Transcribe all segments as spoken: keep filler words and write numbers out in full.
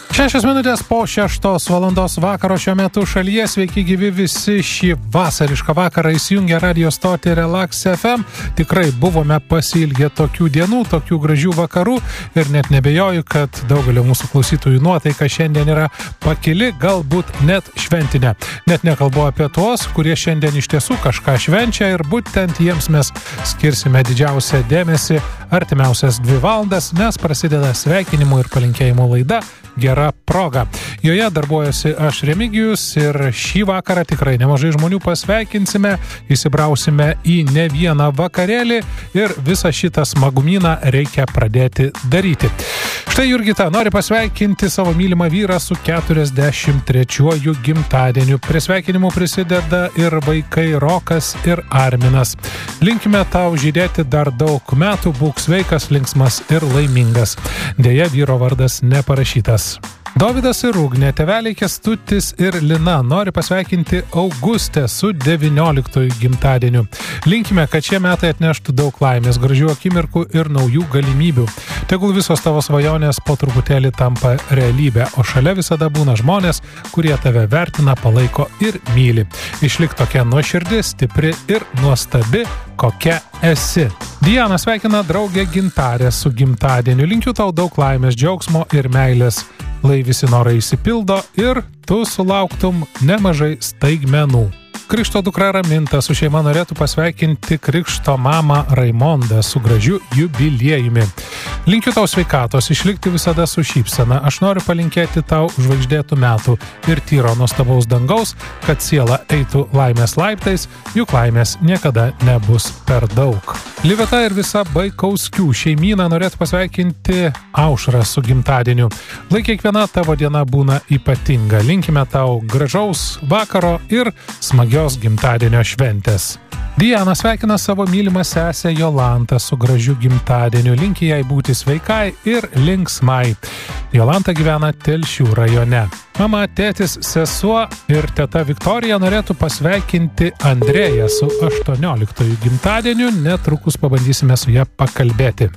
Šešios minutės po šeštos valandos vakaro šiuo metu šalyje. Sveiki gyvi visi šį vasarišką vakarą įsijungę radio stotį Relax F M. Tikrai buvome pasiilgę tokių dienų, tokių gražių vakarų ir net nebejoju, kad daugelio mūsų klausytojų nuotaika šiandien yra pakili, galbūt net šventinė. Net nekalbu apie tuos, kurie šiandien iš tiesų kažką švenčia ir būtent jiems mes skirsime didžiausią dėmesį artimiausias dvi valandas, nes prasideda sveikinimų ir palinkėjimų laida Gera proga. Joje darbuojasi aš Remigijus ir šį vakarą tikrai nemažai žmonių pasveikinsime, įsibrausime į ne vieną vakarėlį ir visą šitą smagumyną reikia pradėti daryti. Štai Jurgita nori pasveikinti savo mylimą vyrą su keturiasdešimt trečiuoju gimtadieniu. Prie sveikinimų prisideda ir vaikai Rokas ir Arminas. Linkime tau žydėti dar daug metų, būk sveikas, linksmas ir laimingas. Deja, vyro vardas neparašytas. Dovydas ir Ugnė, tėveliai Kęstutis ir Lina nori pasveikinti Augustę su devynioliktuoju gimtadieniu. Linkime, kad šie metai atneštų daug laimės, gražių akimirkų ir naujų galimybių. Tegul visos tavo svajonės po truputėlį tampa realybė, o šalia visada būna žmonės, kurie tave vertina, palaiko ir myli. Išlik tokia nuoširdi, stipri ir nuostabi, kokia esi. Diana sveikina draugę Gintarę su gimtadieniu. Linkiu tau daug laimės, džiaugsmo ir meilės. Lai visi norai išsipildo ir tu sulauktum nemažai staigmenų. Krikšto dukra Raminta su šeima norėtų pasveikinti krikšto mamą Raimondą su gražiu jubiliejumi. Linkiu tau sveikatos, išlikti visada su šypsena. Aš noriu palinkėti tau žvaigždėtų metų ir tyro nuostabaus dangaus, kad siela eitų laimės laiptais, juk laimės niekada nebus per daug. Liveta ir visa Baikauskių šeimyna norėtų pasveikinti Aušrą su gimtadieniu. Lai kiekviena tavo diena būna ypatinga. Linkime tau gražaus vakaro ir smagios gimtadienio šventės. Diana sveikina savo mylimą sesę Jolantą su gražiu gimtadieniu. Linki jai būti sveikai ir linksmai. Jolanta gyvena Telšių rajone. Mama, tėtis, sesuo ir teta Viktorija norėtų pasveikinti Andrėją su aštuonioliktuoju gimtadieniu. Netrukus pabandysime su ją pakalbėti.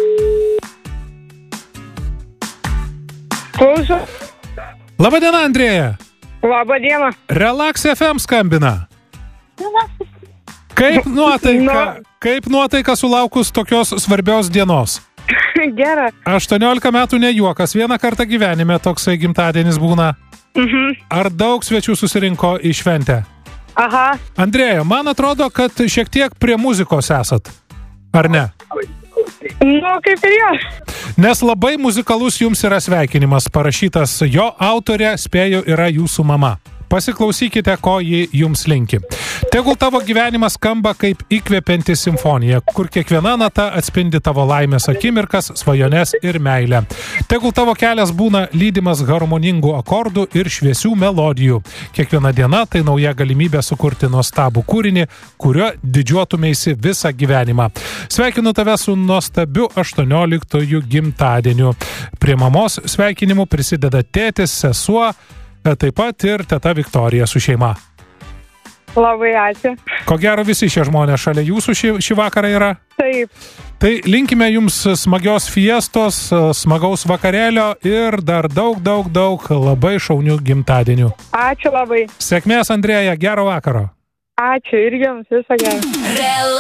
Klausiu. Labadiena, Andrėja. Labadiena. Relax F M skambina. Kaip nuotaika, kaip nuotaika sulaukus tokios svarbios dienos? Gera. aštuoniolika metų ne juokas, vieną kartą gyvenime toksai gimtadienis būna. Mhm. Ar daug svečių susirinko į šventę? Aha. Andrėja, man atrodo, kad šiek tiek prie muzikos esat. Ar ne? Nu, kaip ir jo. Nes labai muzikalus jums yra sveikinimas parašytas, jo autorė, spėju, yra jūsų mama. Pasiklausykite, ko ji jums linki. Tegul tavo gyvenimas skamba kaip įkvepianti simfonija, kur kiekviena nata atspindi tavo laimės akimirkas, svajones ir meilę. Tegul tavo kelias būna lydimas harmoningų akordų ir šviesių melodijų. Kiekviena diena tai nauja galimybė sukurti nuostabų kūrinį, kurio didžiuotumėsi visą gyvenimą. Sveikinu tave su nuostabiu aštuonioliktuoju gimtadieniu. Prie mamos sveikinimų prisideda tėtis, sesuo, taip pat ir teta Viktorija su šeima. Labai ačiū. Ko gero visi šie žmonės šalia jūsų šį, šį vakarą yra? Taip. Tai linkime jums smagios fiestos, smagaus vakarėlio ir dar daug, daug, daug labai šaunių gimtadienių. Ačiū labai. Sėkmės, Andrėja, gero vakaro. Ačiū ir jums, viso gero.